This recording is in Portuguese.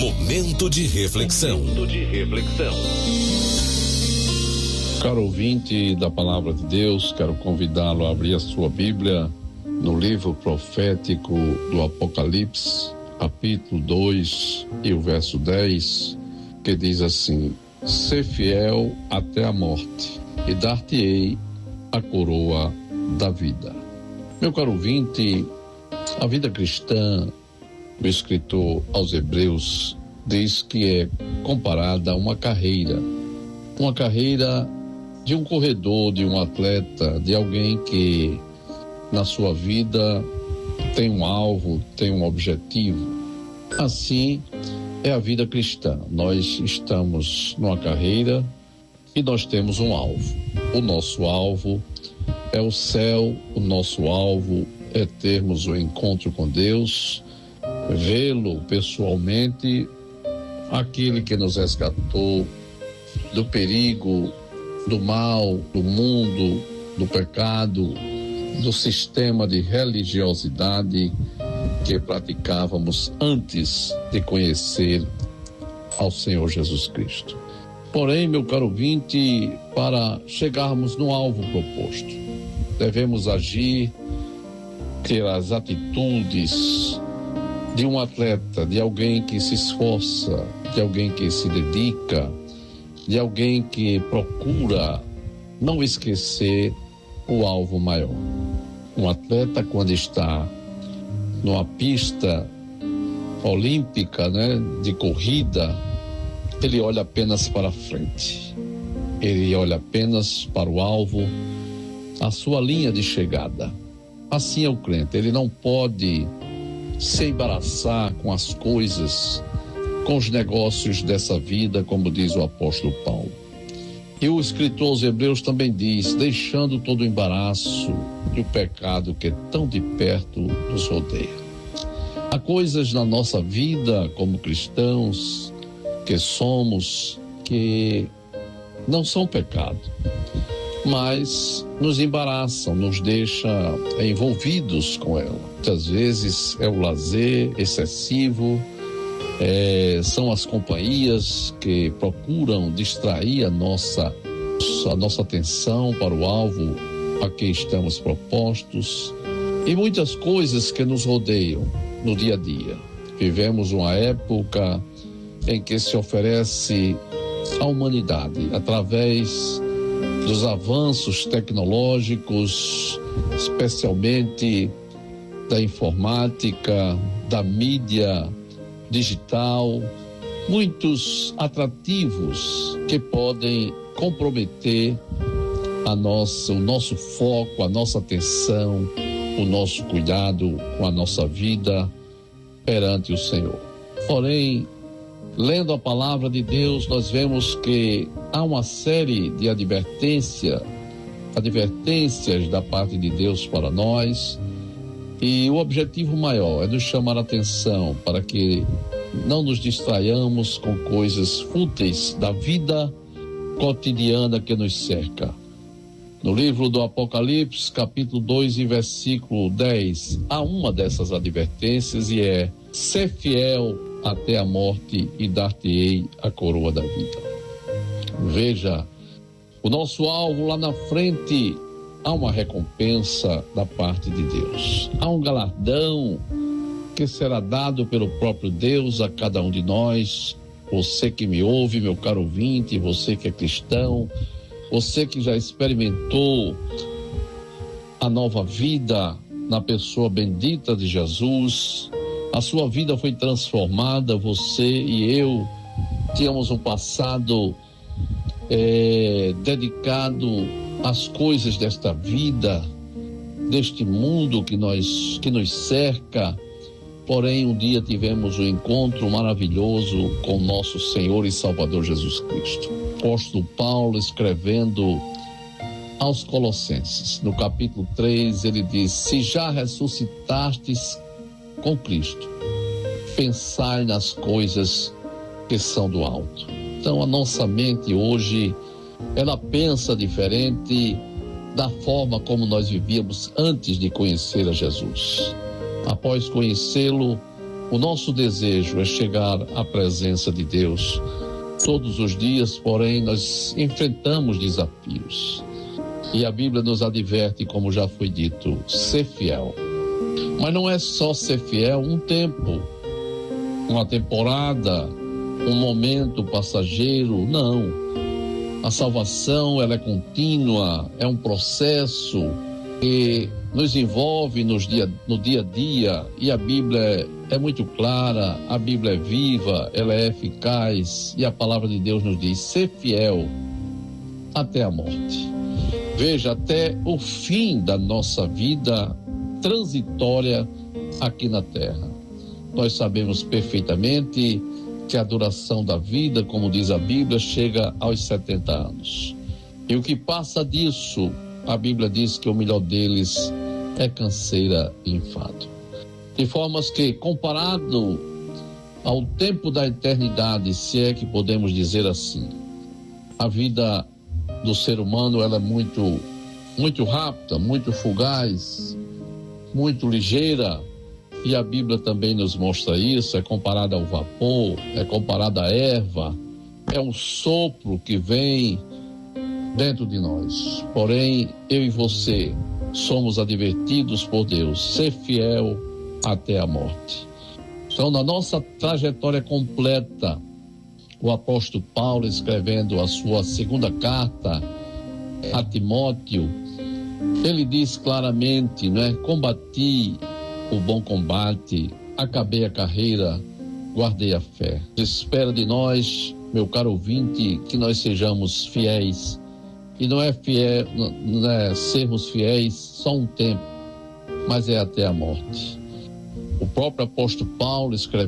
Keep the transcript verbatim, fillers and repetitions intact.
Momento de reflexão. Momento de reflexão. Caro ouvinte da Palavra de Deus, quero convidá-lo a abrir a sua Bíblia no livro profético do Apocalipse, capítulo dois e o verso dez, que diz assim: Sê fiel até a morte, e dar-te-ei a coroa da vida. Meu caro ouvinte, a vida cristã, o escritor aos Hebreus diz que é comparada a uma carreira, uma carreira de um corredor, de um atleta, de alguém que na sua vida tem um alvo, tem um objetivo. Assim é a vida cristã. Nós estamos numa carreira e nós temos um alvo. O nosso alvo é o céu, o nosso alvo é termos um encontro com Deus, vê-lo pessoalmente, aquele que nos resgatou do perigo, do mal, do mundo, do pecado, do sistema de religiosidade que praticávamos antes de conhecer ao Senhor Jesus Cristo. Porém, meu caro ouvinte, para chegarmos no alvo proposto, devemos agir, ter as atitudes de um atleta, de alguém que se esforça, de alguém que se dedica, de alguém que procura não esquecer o alvo maior. Um atleta, quando está numa pista olímpica, né, de corrida, ele olha apenas para frente. Ele olha apenas para o alvo, a sua linha de chegada. Assim é o crente, ele não pode se embaraçar com as coisas, com os negócios dessa vida, como diz o apóstolo Paulo. E o escritor aos Hebreus também diz, deixando todo o embaraço e o pecado que tão de perto nos rodeia. Há coisas na nossa vida, como cristãos, que somos, que não são pecado, mas nos embaraçam, nos deixam envolvidos com ela. Muitas vezes é o lazer excessivo, É, são as companhias que procuram distrair a nossa, a nossa atenção para o alvo a que estamos propostos, e muitas coisas que nos rodeiam no dia a dia. Vivemos uma época em que se oferece à humanidade, através dos avanços tecnológicos, especialmente da informática, da mídia digital, muitos atrativos que podem comprometer a nossa, o nosso foco, a nossa atenção, o nosso cuidado com a nossa vida perante o Senhor. Porém, lendo a palavra de Deus, nós vemos que há uma série de advertência, advertências da parte de Deus para nós. E o objetivo maior é nos chamar a atenção para que não nos distraiamos com coisas fúteis da vida cotidiana que nos cerca. No livro do Apocalipse, capítulo dois e versículo dez, há uma dessas advertências e é: ser fiel até a morte e dar-te-ei a coroa da vida. Veja, o nosso alvo lá na frente, há uma recompensa da parte de Deus. Há um galardão que será dado pelo próprio Deus a cada um de nós. Você que me ouve, meu caro ouvinte, você que é cristão, você que já experimentou a nova vida na pessoa bendita de Jesus, a sua vida foi transformada, você e eu tínhamos um passado é, dedicado às coisas desta vida, deste mundo que, nós, que nos cerca. Porém, um dia tivemos um encontro maravilhoso com nosso Senhor e Salvador Jesus Cristo. O apóstolo Paulo, escrevendo aos Colossenses, no capítulo três, ele diz: se já ressuscitastes com Cristo, pensai nas coisas que são do alto. Então, a nossa mente hoje, ela pensa diferente da forma como nós vivíamos antes de conhecer a Jesus. Após conhecê-lo, O nosso desejo é chegar à presença de Deus todos os dias, porém nós enfrentamos desafios. E a Bíblia nos adverte, como já foi dito, ser fiel. Mas não é só ser fiel um tempo, uma temporada, um momento passageiro, não. A salvação, ela é contínua, é um processo que nos envolve nos dia, no dia a dia, e a Bíblia é, é muito clara, a Bíblia é viva, ela é eficaz, e a palavra de Deus nos diz: ser fiel até a morte. Veja, até o fim da nossa vida transitória aqui na terra. Nós sabemos perfeitamente que a duração da vida, como diz a Bíblia, chega aos setenta anos. E o que passa disso, a Bíblia diz que o melhor deles é canseira e enfado. De formas que, comparado ao tempo da eternidade, se é que podemos dizer assim, a vida do ser humano, ela é muito, muito rápida, muito fugaz, muito ligeira, e a Bíblia também nos mostra isso. É comparada ao vapor, é comparada à erva, é um sopro que vem dentro de nós. Porém, eu e você somos advertidos por Deus: ser fiel até a morte. Então, na nossa trajetória completa, o apóstolo Paulo, escrevendo a sua segunda carta a Timóteo, ele diz claramente, né? Combati o bom combate, acabei a carreira, guardei a fé. Espera de nós, meu caro ouvinte, que nós sejamos fiéis. E não é fiel, não é sermos fiéis só um tempo, mas é até a morte. O próprio apóstolo Paulo escreve